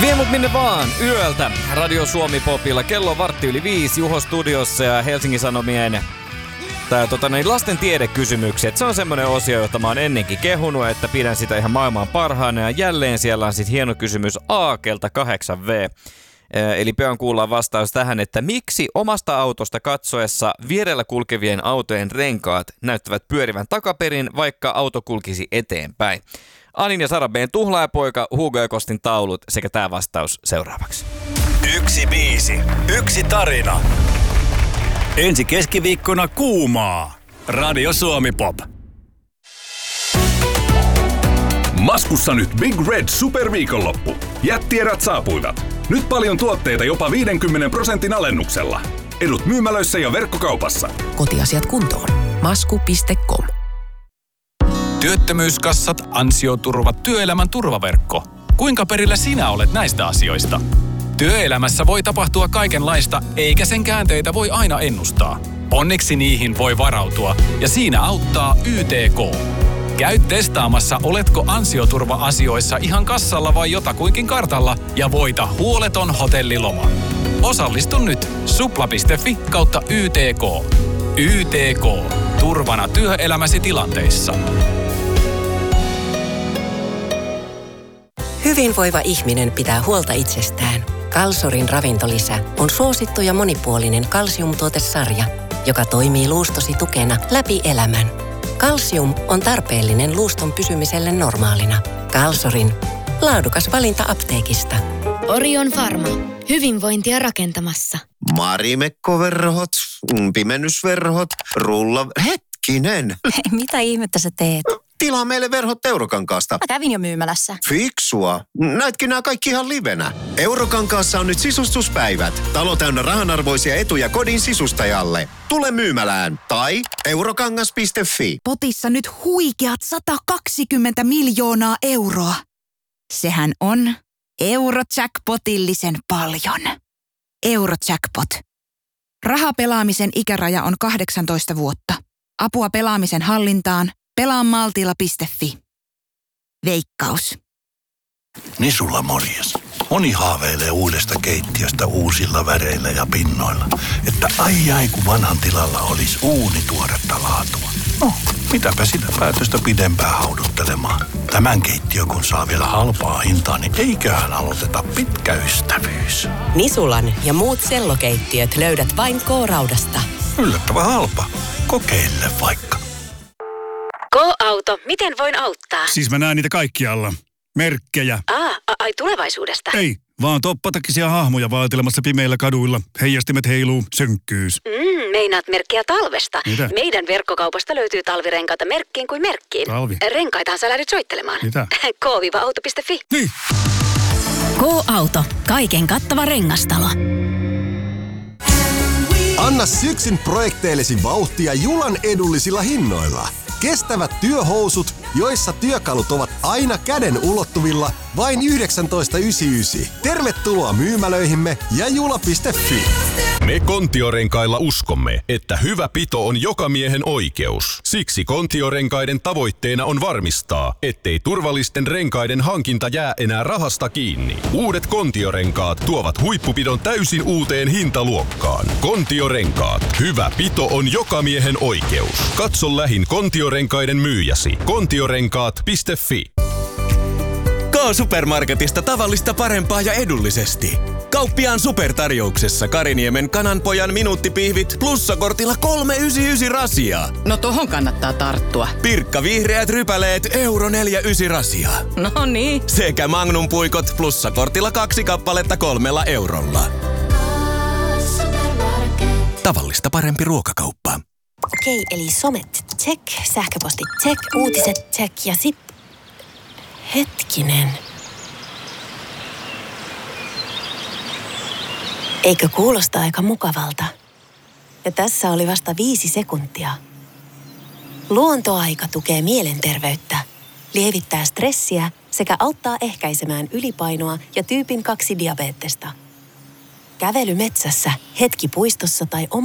Vie mut minne vaan yöltä Radio Suomi Popilla. Kello on 4:15 Juho studiossa ja Helsingin Sanomien lasten tiedekysymykset. Se on semmoinen osio, jota mä oon ennenkin kehunut, että pidän sitä ihan maailman parhaana. Ja jälleen siellä on sit hieno kysymys Aakelta 8V. Eli pian kuullaan vastaus tähän, että miksi omasta autosta katsoessa vierellä kulkevien autojen renkaat näyttävät pyörivän takaperin, vaikka auto kulkisi eteenpäin. Anin ja Sara B:n Tuhlaajapoika, Hugo ja Kostin taulut sekä tää vastaus seuraavaksi. 1 biisi, 1 tarina. Ensi keskiviikkona kuumaa. Radio Suomi Pop. Maskussa nyt Big Red Superviikonloppu. Jättierät saapuivat. Nyt paljon tuotteita jopa 50% alennuksella. Edut myymälöissä ja verkkokaupassa. Kotiasiat kuntoon. Masku.com. Työttömyyskassat, ansioturvat, työelämän turvaverkko. Kuinka perillä sinä olet näistä asioista? Työelämässä voi tapahtua kaikenlaista, eikä sen käänteitä voi aina ennustaa. Onneksi niihin voi varautua, ja siinä auttaa YTK. Käy testaamassa, oletko ansioturva-asioissa ihan kassalla vai jotakuinkin kartalla, ja voita huoleton hotelliloma. Osallistu nyt supla.fi/YTK. YTK. Turvana työelämäsi tilanteissa. Hyvinvoiva ihminen pitää huolta itsestään. Kalsorin ravintolisä on suosittu ja monipuolinen kalsiumtuotesarja, joka toimii luustosi tukena läpi elämän. Kalsium on tarpeellinen luuston pysymiselle normaalina. Kalsorin laadukas valinta apteekista. Orion Pharma. Hyvinvointia rakentamassa. Marimekkoverhot, pimennysverhot, Hetkinen! Mitä ihmettä sä teet? Tilaa meille verhot Eurokankaasta. Mä kävin jo myymälässä. Fiksua. Näitkin nämä kaikki ihan livenä. Eurokankaassa on nyt sisustuspäivät. Talo täynnä rahanarvoisia etuja kodin sisustajalle. Tule myymälään tai eurokangas.fi. Potissa nyt huikeat 120 miljoonaa euroa. Sehän on Eurojackpotillisen paljon. Eurojackpot. Rahapelaamisen ikäraja on 18 vuotta. Apua pelaamisen hallintaan. Pelaamaltilla.fi. Veikkaus. Nisulla morjes. Moni haaveilee uudesta keittiöstä uusilla väreillä ja pinnoilla. Että ai kun vanhan tilalla olisi uuni tuoretta laatua. No, mitäpä sitä päätöstä pidempään hauduttelemaan. Tämän keittiön kun saa vielä halpaa hintaa, niin eiköhän aloiteta pitkä ystävyys. Nisulan ja muut sellokeittiöt löydät vain K-Raudasta. Yllättävän halpa. Kokeile vaikka. K-Auto, miten voin auttaa? Siis mä näen niitä kaikkialla. Merkkejä. Ai tulevaisuudesta? Ei, vaan toppatakisia hahmoja vaeltelemassa pimeillä kaduilla. Heijastimet heiluu, sönkkyys. Meinaat merkkiä talvesta. Mitä? Meidän verkkokaupasta löytyy talvirenkaita merkkiin kuin merkkiin. Talvi? Renkaitahan sä lähdet soittelemaan. Mitä? K-auto.fi. Niin. K-Auto. Kaiken kattava rengastalo. Anna syksyn projekteillesi vauhtia Julan edullisilla hinnoilla. Kestävät työhousut, joissa työkalut ovat aina käden ulottuvilla, vain 19,99. Tervetuloa myymälöihimme ja jula.fi. Me Kontiorenkailla uskomme, että hyvä pito on joka miehen oikeus. Siksi Kontiorenkaiden tavoitteena on varmistaa, ettei turvallisten renkaiden hankinta jää enää rahasta kiinni. Uudet Kontiorenkaat tuovat huippupidon täysin uuteen hintaluokkaan. Kontiorenkaat. Hyvä pito on joka miehen oikeus. Katso lähin Kontiorenkaiden myyjäsi. Kontiorenkaat.fi. K-Supermarketista tavallista parempaa ja edullisesti. Kauppiaan supertarjouksessa Kariniemen kananpojan minuuttipihvit plussakortilla 3,99 rasia. No tohon kannattaa tarttua. Pirkka vihreät rypäleet €4,99 rasia. No niin. Sekä Magnum puikot plussakortilla 2 kappaletta €3. Tavallista parempi ruokakauppa. Okei, eli somet, check, sähköpostit, check, uutiset, check ja Hetkinen. Eikö kuulosta aika mukavalta? Ja tässä oli vasta 5 sekuntia. Luontoaika tukee mielenterveyttä, lievittää stressiä sekä auttaa ehkäisemään ylipainoa ja tyypin 2 diabetesta. Kävely metsässä, hetki puistossa tai